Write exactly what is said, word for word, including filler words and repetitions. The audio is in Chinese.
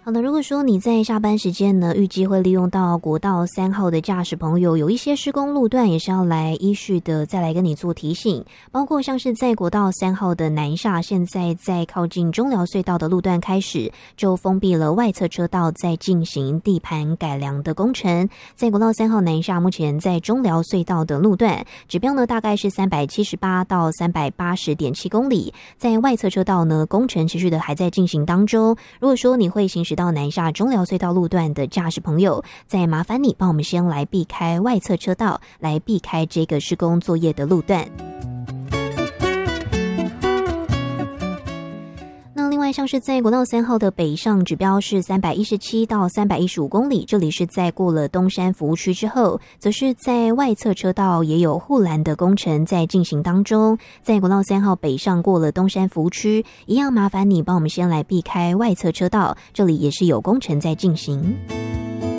好的，如果说你在下班时间呢，预计会利用到国道三号的驾驶朋友，有一些施工路段也是要来依序的再来跟你做提醒，包括像是在国道三号的南下，现在在靠近中寮隧道的路段开始就封闭了外侧车道，在进行地盘改良的工程。在国道三号南下，目前在中寮隧道的路段指标呢大概是三百七十八到三百八十点七公里，在外侧车道呢工程持续的还在进行当中。如果说你会行驶到南下中寮隧道路段的驾驶朋友，再麻烦你帮我们先来避开外侧车道，来避开这个施工作业的路段。那另外像是在国道三号的北上指标是三百一十七到三百一十五公里，这里是在过了东山服务区之后，则是在外侧车道也有护栏的工程在进行当中。在国道三号北上过了东山服务区，一样麻烦你帮我们先来避开外侧车道，这里也是有工程在进行。